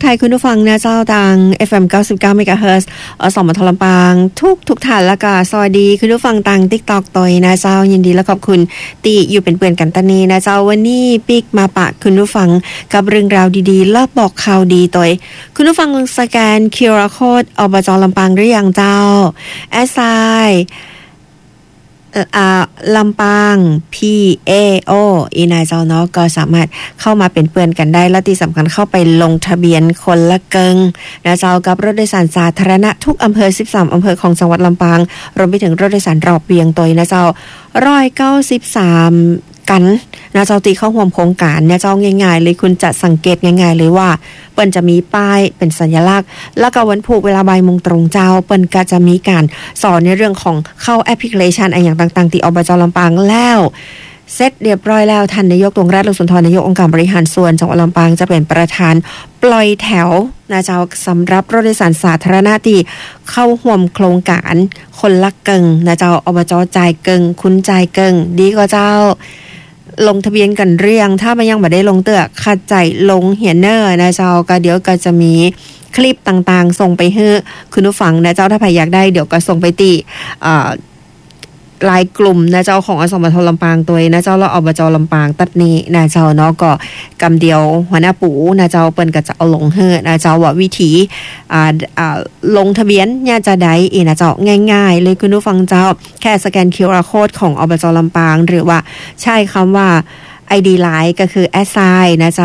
ทายคุณผู้ฟังนะเจ้าทาง FM 99 MHz สมทลำปางทุกท่านแล้วก็สวัสดีคุณผู้ฟังทาง TikTok ตอยนะเจ้ายินดีและขอบคุณที่อยู่เป็นเพื่อนกันตอนนี้นะเจ้าวันนี้ปิกมาปะคุณผู้ฟังกับเรื่องราวดีๆและบอกข่าวดีตอยคุณผู้ฟังสแกน QR Code อบจ.ลำปางหรือยังเจ้าแอสไซลำปาง PAO อีนายเจ้าเนาะก็สามารถเข้ามาเป็นเพื่อนกันได้และที่สำคัญเข้าไปลงทะเบียนคนละเกิงนะเจ้ากับรถโดยสารสาธารณะทุกอำเภอ13อำเภอของจังหวัดลำปางรวมไปถึงรถโดยสารรอบเวียงตัวนะเจ้า193กันนะเจ้าตีเข้าร่วมโครงการเนี่ยเจ้าง่ายๆเลยคุณจะสังเกตง่ายๆเลยว่าเปิ้นจะมีป้ายเป็นสัญลักษณ์แล้วก็วันพุธเวลาบ่ายโมงตรงเจ้าเปิ้นก็จะมีการสอนในเรื่องของเข้าแอปพลิเคชันอะไรอย่างต่างๆที่อบจ.ลำปางแล้วเสร็จเรียบร้อยแล้วท่านนายกตวงราช โลสุนทรนายกองค์การบริหารส่วนจังหวัดลำปางจะเป็นประธานปล่อยแถวนะเจ้าสำหรับรถโดยสารสาธารณะที่เข้าร่วมโครงการคนละเกิงนะเจ้าอบจ.จ่ายเกิงคุณจ่ายเกิงดีกว่าเจ้าลงทะเบียนกันเรียงถ้ามันยังไม่ได้ลงเตือกขัดใจลงเหียนเนอร์นะเจ้าก็เดี๋ยวก็จะมีคลิปต่างๆส่งไปให้คุณผู้ฟังนะเจ้าถ้าใครอยากได้เดี๋ยวก็ส่งไปที่ลายกลุ่มนะเจ้าของอสมทลำปางตัวนะเจ้าแล้วอบจ.ลำปางตัดนี้นะเจ้าเนาะก็กำเดียวหัวหน้าปู่นะเจ้าเปิ้นก็จะเอาลงให้นะเจ้าว่าวิธีลงทะเบียนเนี่ยจะได้นะเจ้าง่ายๆเลยคุณผู้ฟังเจ้าแค่สแกน QR Code ของอบจ.ลำปางหรือว่าใช้คำว่าID Line ก็คือ assign นะเจ้า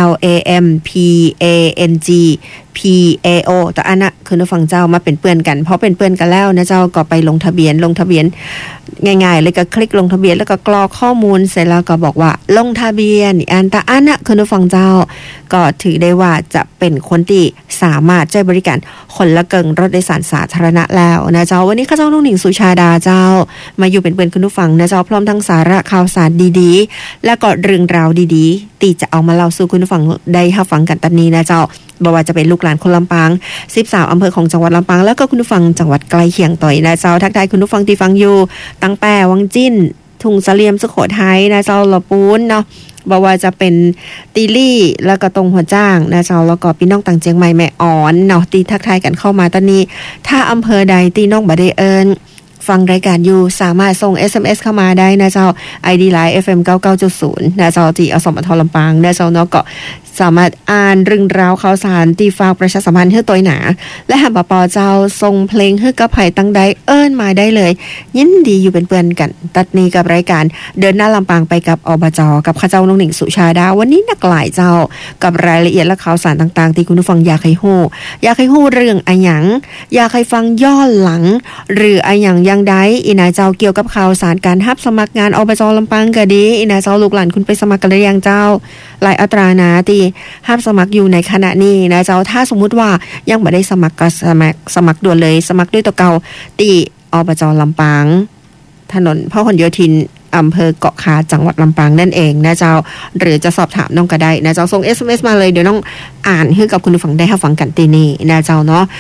LAMPANG PAO แต่อันน่ะคือผู้ฟังเจ้ามาเป็นเพื่อนกันเพราะเป็นเพื่อนกันแล้วนะเจ้าก็ไปลงทะเบียนง่ายๆเลยก็คลิกลงทะเบียนแล้วก็กรอกข้อมูลเสร็จแล้วก็บอกว่าลงทะเบียนแต่อันน่ะคือผู้ฟังเจ้าก็ถือได้ว่าจะเป็นคนที่สามารถใช้บริการคนละเกิงรถโดยสารสาธารณะแล้วนะเจ้าวันนี้ข้าเจ้าน้องหนิงสุชาดาเจ้ามาอยู่เป็นเพื่อนคุณผู้ฟังนะเจ้าพร้อมทั้งสาระข่าวสารดีๆและก็เรื่องราวดีๆที่จะเอามาเล่าสู่คุณผู้ฟังได้รับฟังกันตอนนี้นะเจ้าบ่ว่าจะเป็นลูกหลานคนลำปาง13อำเภอของจังหวัดลำปางแล้วก็คุณผู้ฟังจังหวัดใกล้เคียงต่อยนะเจ้าทักทายคุณผู้ฟังที่ฟังอยู่ตั้งแป้วังจิ้นทุ่งเสลี่ยมสุโขทัยนะเจ้าละปูนเนาะบ่ว่าจะเป็นตีลี่แล้วก็ตรงหัวจ้างนะเจ้าแล้วก็พี่น้องต่างเจียงใหม่แม่อ่อนเนาะตีทักทายกันเข้ามาตอนนี้ถ้าอำเภอใดตีน้องบ่ได้เอิ้นฟังรายการอยู่สามารถส่ง SMS เข้ามาได้นะเจ้า ID Line FM 99.0 นะเจ้าที่อสมทลำปางนะเจ้าเนาะก็สามารถอ่านเรื่องราวข่าวสารที่ฝากประชาสัมพันธ์ให้ตัวหนาและหากปอเจ้าส่งเพลงให้กับไผ่ตั้งใดเอิ้นมาได้เลยยินดีอยู่เป็นเพื่อนกันตัดนี้กับรายการเดินหน้าลำปางไปกับอบจ.กับข้าเจ้าน้องหนิงสุชาดาวันนี้นักหลายเจ้ากับรายละเอียดและข่าวสารต่างๆที่คุณผู้ฟังอยากให้ฮู้เรื่องอะหยังอยากให้ฟังย้อนหลังหรืออะหยังยังใดอีนาเจ้าเกี่ยวกับข่าวสารการรับสมัครงานอบจ.ลำปางก็ดีอีนาเจ้าลูกหลานคุณไปสมัครกันหรือยังเจ้าหลายอัตรานะที่ห้ามสมัครอยู่ในขณะนี้นะเจ้าถ้าสมมุติว่ายังไม่ได้สมัครก็สมัครด่วนเลยสมัครด้วยตัวเก่าที่อบจ.ลำปางถนนพหลโยธินอำเภอเกาะคาจังหวัดลำปางนั่นเองนะเจ้าหรือจะสอบถามน้องก็ได้นะเจ้าส่ง SMS มาเลยเดี๋ยวน้องอ่านให้กับคุณผู้ฟังได้รับฟังกันตีนี้นะเจ้าเนาะ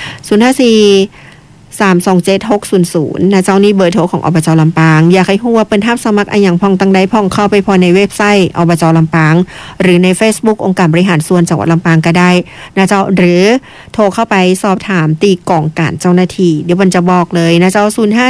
054-327-600นะเจ้านี่เบอร์โทรของอบจ.ลำปางอยากให้ฮู้ว่าเปิ้นรับสมัครอะหยังพ่องตั้งใดพ่องเข้าไปพอในเว็บไซต์อบจ.ลำปางหรือใน Facebook องค์การบริหารส่วนจังหวัดลำปางก็ได้นะเจ้าหรือโทรเข้าไปสอบถามตีกองการเจ้าหน้าที่เดี๋ยวมันจะบอกเลยนะเจ้า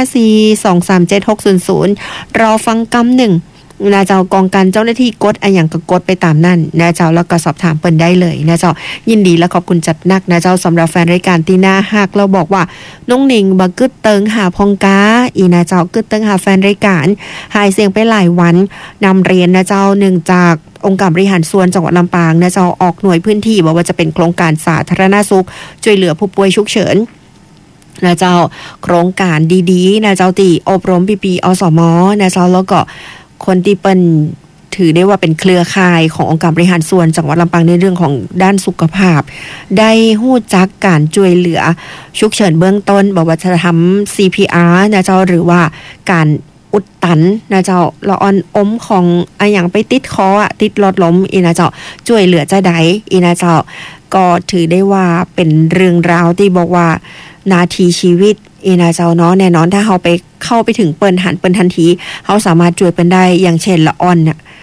054-237-600รอฟังกำหนึ่งนะเจ้ากองการเจ้าหน้าที่กดอะหยังก็กดไปตามนั่นนะเจ้าแล้วก็สอบถามเปิ้นได้เลยนะเจ้ายินดีและขอบคุณจัดนักนะเจ้าสำหรับแฟนรายการตีหน้าหักเราบอกว่าน้องหนิงบ่กึดเติงหาพองกาอีนะเจ้ากึดเติงหาแฟนรายการหายเสียงไปหลายวันนำเรียนนะเจ้าหนึ่งจากองค์การบริหารส่วนจังหวัดลำปางนะเจ้าออกหน่วยพื้นที่บอกว่าจะเป็นโครงการสาธารณสุขช่วยเหลือผู้ป่วยฉุกเฉินนะเจ้าโครงการดีๆนะเจ้าตีอบรมปีอสมนะเจ้าแล้วก็คนที่เป็นถือได้ว่าเป็นเครือข่ายขององค์การบริหารส่วนจังหวัดลำปางในเรื่องของด้านสุขภาพได้ฮู้จักการช่วยเหลือฉุกเฉินเบื้องต้นบอกว่าจะทำ CPR นะเจ้าหรือว่าการอุดตันนะเจ้าละออนอมของอะหยังไปติดคอติดหลอดลมอีนะเจ้าช่วยเหลือจะได้อีนะเจ้าก็ถือได้ว่าเป็นเรื่องราวที่บอกว่านาทีชีวิตนะเจ้าเนาะแน่นอนถ้าเข้าไปถึงเปิ้นทันทีเขาสามารถช่วยเปิ้นได้อย่างเช่นละอ่อนเนี่ย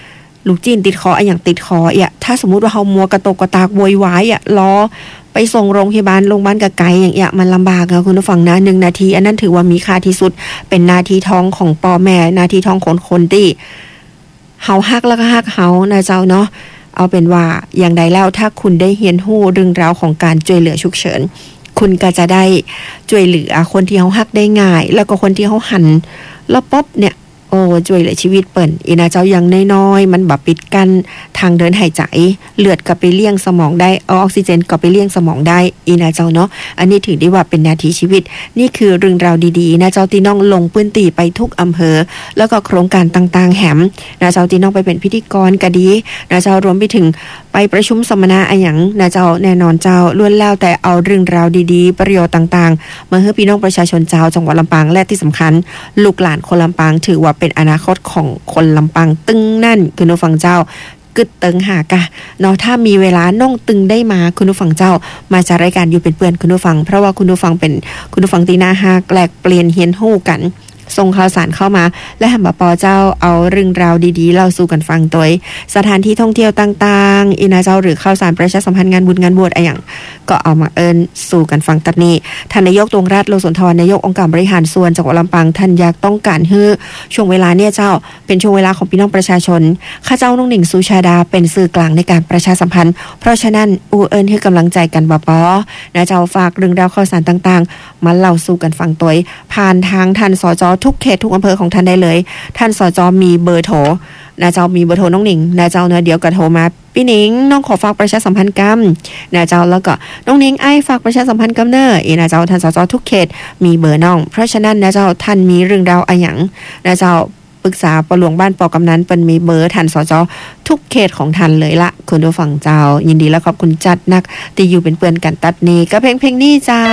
ลูกจีนติดคออย่างติดคอถ้าสมมุติว่าเฮามัวกระตกกระตากโวยวายรอไปส่งโรงพยาบาลกะไกลอย่างมันลำบากคุณผู้ฟังนะ1นาทีอันนั้นถือว่ามีค่าที่สุดเป็นนาทีทองของพ่อแม่นาทีทองของคนที่เฮาฮักแล้วก็ฮักเฮานะเจ้าเนาะเอาเป็นว่าอย่างใดแล้วถ้าคุณได้เรียนรู้เรื่องราวของการช่วยเหลือฉุกเฉินคุณก็จะได้ช่วยเหลือคนที่เฮาฮักได้ง่ายแล้วก็คนที่เฮาหันแล้วป๊อบเนี่ยโอ้ช่วยเหลือชีวิตเปิ้นอีนะเจ้าอย่างน้อยๆมันบ่ปิดกั้นทางเดินหายใจเลือดก็ไปเลี้ยงสมองได้ออกซิเจนก็ไปเลี้ยงสมองได้อีนะเจ้าเนาะอันนี้ถือได้ว่าเป็นนาทีชีวิตนี่คือเรื่องราวดีๆนะเจ้าที่น้องลงพื้นที่ไปทุกอำเภอแล้วก็โครงการต่างๆแหมนะเจ้าที่น้องไปเป็นพิธีกรก็ดีนะเจ้ารวมไปถึงไปประชุมสัมมนาอะหยังนะเจ้าแน่นอนเจ้าล้วนแล้วแต่เอาเรื่องราวดีๆประโยชน์ต่างๆมาให้พี่น้องประชาชนเจ้าจังหวัดลำปางและที่สำคัญลูกหลานคนลำปางถือว่าเป็นอนาคตของคนลำปางตึงนั่นคุณผู้ฟังเจ้ากึดเติงหากะเนาะถ้ามีเวลาน้องตึงได้มาคุณผู้ฟังเจ้ามาจากรายการอยู่เป็นเพื่อนคุณผู้ฟังเพราะว่าคุณผู้ฟังเป็นคุณผู้ฟังตีน่าฮักแลกเปลี่ยนเฮียนฮู้กันส่งข่าวสารเข้ามาและหันมาปอเจ้าเอาเรื่องราวดีๆเล่าสู่กันฟังตัวสถานที่ท่องเที่ยวต่างๆอีนาเจ้าหรือข่าวสารประชาสัมพันธ์งานบุญงานบวชอะไรอย่างก็เอามาสู่กันฟังตัดนี้ท่านนายกดวงราชโลสุนทรนายกองค์การบริหารส่วนจังหวัดลำปางท่านอยากต้องการให้ช่วงเวลาเนี่ยเจ้าเป็นช่วงเวลาของพี่น้องประชาชนข้าเจ้าน้องหนิงสุชาดาเป็นสื่อกลางในการประชาสัมพันธ์เพราะฉะนั้นให้กำลังใจกันบ่ปอนะเจ้าฝากเรื่องราวข่าวสารต่างๆมาเล่าสู่กันฟังตัวผ่านทางท่านสจทุกเขตทุกอำเภอของท่านได้เลยท่านสจมีเบอร์โทรนะเจ้ามีเบอร์โทรน้องหนิงนะเจ้าเดี๋ยวก็โทรมาพี่หนิงน้องขอฝากประชาสัมพันธ์กรรมนะเจ้าแล้วก็น้องหนิงฝากประชาสัมพันธ์กรรมเนอนะเจ้าท่านสจทุกเขตมีเบอร์น้องเพราะฉะนั้นนะเจ้าท่านมีเรื่องราวอะหยังนะเจ้าปรึกษาปหลวงบ้านปกำนันเป็นมีเบอร์ท่านสจทุกเขตของท่านเลยละคุณผู้ฟังเจ้ายินดีและขอบคุณจัดนักที่อยู่เป็นเพื่อนกันตัดนี้ก็เพลงนี้เจ้า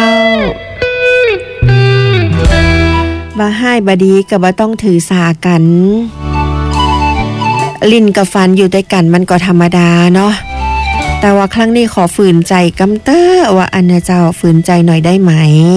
บ่ให้บดีก็บ่ต้องถือสากันลิ้นกับฟันอยู่ด้วยกันมันก็ธรรมดาเนาะแต่ว่าครั้งนี้ขอฝืนใจกำเตอว่าอันเจ้าฝืนใจหน่อยได้ไหม